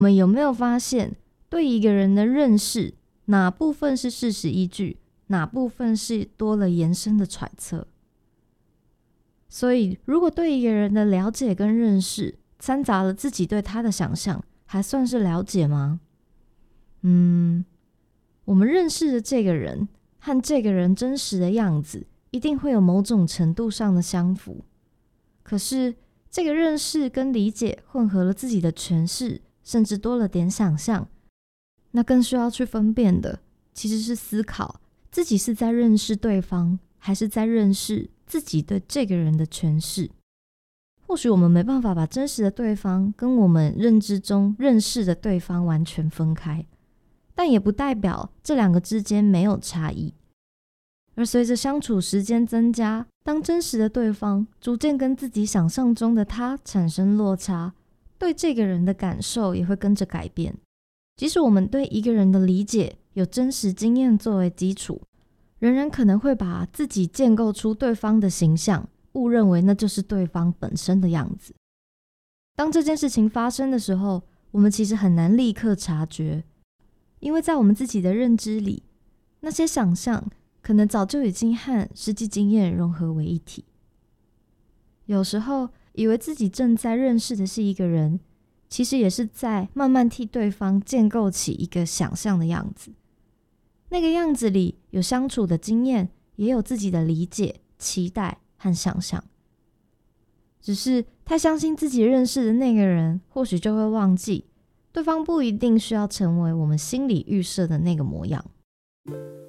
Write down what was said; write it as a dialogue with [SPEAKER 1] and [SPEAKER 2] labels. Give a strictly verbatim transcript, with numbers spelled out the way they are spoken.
[SPEAKER 1] 我们有没有发现，对一个人的认识，哪部分是事实依据，哪部分是多了延伸的揣测？所以，如果对一个人的了解跟认识掺杂了自己对他的想象，还算是了解吗？嗯，我们认识的这个人和这个人真实的样子，一定会有某种程度上的相符。可是，这个认识跟理解混合了自己的诠释，甚至多了点想象，那更需要去分辨的，其实是思考自己是在认识对方，还是在认识自己对这个人的诠释。或许我们没办法把真实的对方跟我们认知中认识的对方完全分开，但也不代表这两个之间没有差异。而随着相处时间增加，当真实的对方逐渐跟自己想象中的他产生落差，对这个人的感受也会跟着改变。即使我们对一个人的理解有真实经验作为基础，仍然可能会把自己建构出对方的形象，误认为那就是对方本身的样子。当这件事情发生的时候，我们其实很难立刻察觉，因为在我们自己的认知里，那些想象可能早就已经和实际经验融合为一体。有时候以为自己正在认识的是一个人，其实也是在慢慢替对方建构起一个想象的样子。那个样子里有相处的经验，也有自己的理解、期待和想象。只是太相信自己认识的那个人，或许就会忘记，对方不一定需要成为我们心里预设的那个模样。